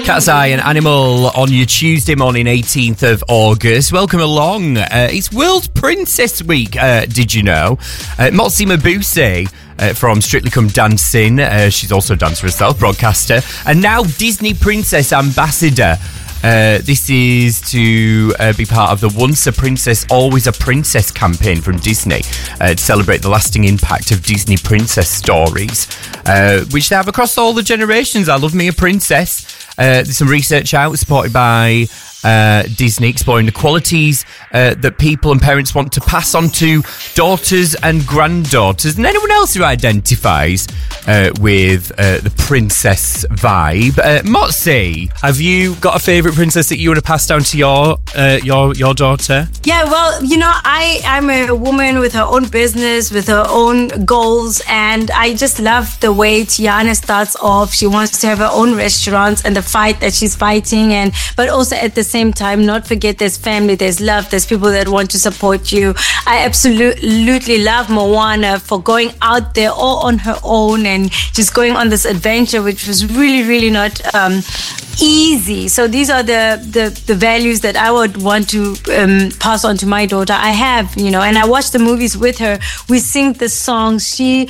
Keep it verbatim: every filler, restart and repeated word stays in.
Cat's Eye and Animal on your Tuesday morning, eighteenth of August. Welcome along. Uh, it's World Princess Week, uh, did you know? Uh, Motsi Mabuse uh, from Strictly Come Dancing. Uh, she's also a dancer herself, broadcaster. And now Disney Princess Ambassador. Uh, this is to uh, be part of the Once a Princess, Always a Princess campaign from Disney uh, to celebrate the lasting impact of Disney princess stories, uh, which they have across all the generations. I love me a princess. Uh, there's some research out supported by uh, Disney exploring the qualities uh, that people and parents want to pass on to daughters and granddaughters and anyone else who identifies uh, with uh, the princess vibe. Uh, Motsi, have you got a favourite princess that you want to pass down to your uh, your your daughter? Yeah, well, you know, I, I'm a woman with her own business, with her own goals, and I just love the way Tiana starts off. She wants to have her own restaurants and the fight that she's fighting, and but also at the same time, not forget there's family, there's love, there's people that want to support you. I absolutely love Moana for going out there all on her own and just going on this adventure, which was really, really not um, easy. So these are the, the, the values that I would want to um, pass on to my daughter. I have, you know, and I watch the movies with her. We sing the songs. She